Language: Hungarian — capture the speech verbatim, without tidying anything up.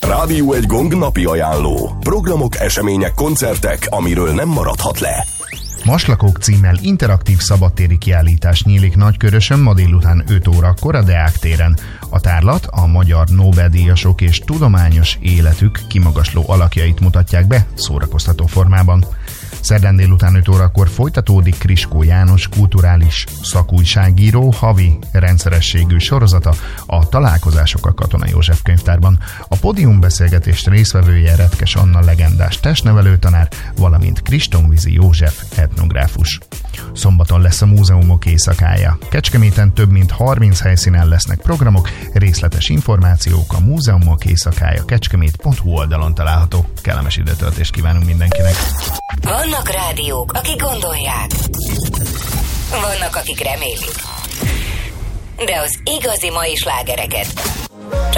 Rádió egy Gong napi ajánló. Programok, események, koncertek, amiről nem maradhat le. Maslakok címmel interaktív szabadtéri kiállítás nyílik Nagykörösön ma délután öt órakor a Deák téren. A tárlat a magyar Nobel-díjasok és tudományos életük kimagasló alakjait mutatják be szórakoztató formában. Szerdán délután öt órakor folytatódik Kriskó János kulturális szakújságíró havi rendszerességű sorozata a Találkozások a Katona József könyvtárban. A pódiumbeszélgetést résztvevője Retkes Anna legendás testnevelőtanár, valamint Kristonvízi József etnográfus. Szombaton lesz a múzeumok éjszakája. Kecskeméten több mint harminc helyszínen lesznek programok, részletes információk a múzeumok éjszakája kecskemét pont hu oldalon található. Kellemes időtöltést kívánunk mindenkinek! Vannak rádiók, akik gondolják. Vannak, akik remélik. De az igazi mai slágereket